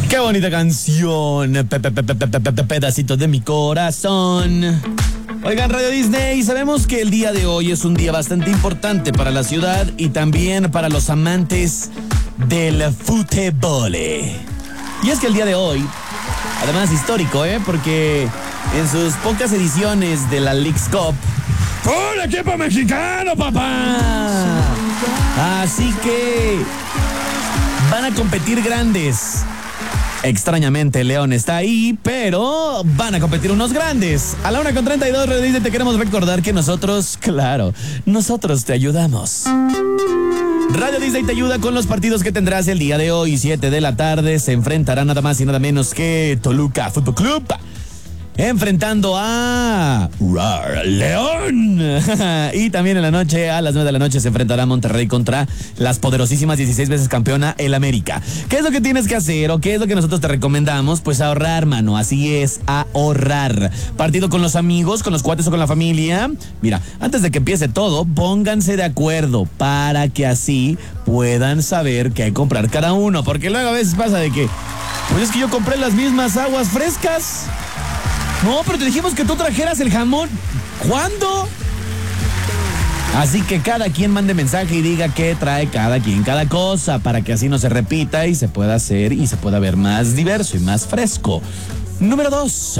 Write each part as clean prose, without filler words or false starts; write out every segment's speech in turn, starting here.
Qué bonita canción, pedacito de mi corazón. Oigan, Radio Disney, sabemos que el día de hoy es un día bastante importante para la ciudad y también para los amantes del fútbol. Y es que el día de hoy, además histórico, porque en sus pocas ediciones de la Leagues Cup, ¡un equipo mexicano, papá! Así que van a competir grandes. Extrañamente, León está ahí, pero van a competir unos grandes. A la 1:32, Radio Disney, te queremos recordar que nosotros, claro, nosotros te ayudamos. Radio Disney te ayuda con los partidos que tendrás el día de hoy. 7 de la tarde se enfrentará nada más y nada menos que Toluca Fútbol Club enfrentando a León. Y también en la noche, a las 9 de la noche, se enfrentará Monterrey contra las poderosísimas 16 veces campeona, el América. ¿Qué es lo que tienes que hacer o qué es lo que nosotros te recomendamos? Pues ahorrar, mano, así es, ahorrar. Partido con los amigos, con los cuates o con la familia. Mira, antes de que empiece todo, pónganse de acuerdo para que así puedan saber qué comprar cada uno. Porque luego a veces pasa de que, pues es que yo compré las mismas aguas frescas. No, pero te dijimos que tú trajeras el jamón. ¿Cuándo? Así que cada quien mande mensaje y diga qué trae cada quien, cada cosa, para que así no se repita y se pueda hacer y se pueda ver más diverso y más fresco. Número 2.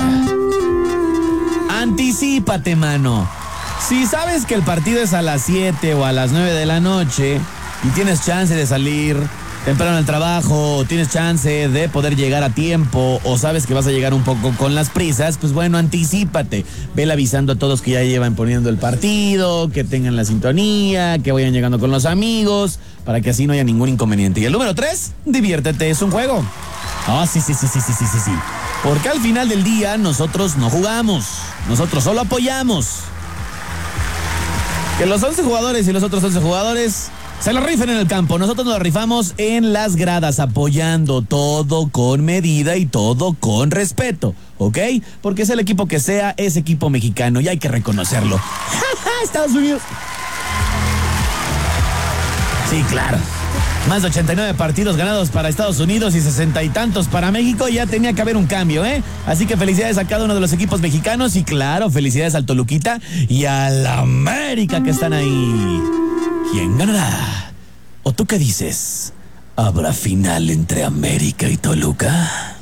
Anticípate, mano. Si sabes que el partido es a las 7 o a las 9 de la noche y tienes chance de salir temprano al trabajo, tienes chance de poder llegar a tiempo o sabes que vas a llegar un poco con las prisas, pues bueno, anticípate. Vele avisando a todos que ya llevan poniendo el partido, que tengan la sintonía, que vayan llegando con los amigos, para que así no haya ningún inconveniente. Y el número 3, diviértete, es un juego. Sí. Porque al final del día nosotros no jugamos, nosotros solo apoyamos. Que los 11 jugadores y los otros 11 jugadores se lo rifen en el campo. Nosotros nos lo rifamos en las gradas, apoyando, todo con medida y todo con respeto, ¿ok? Porque sea el equipo que sea, es equipo mexicano y hay que reconocerlo. Estados Unidos. Sí, claro. Más de 89 partidos ganados para Estados Unidos y 60 y tantos para México. Ya tenía que haber un cambio, Así que felicidades a cada uno de los equipos mexicanos y claro, felicidades al Toluquita y al América que están ahí. ¿Quién ganará? ¿O tú qué dices? ¿Habrá final entre América y Toluca?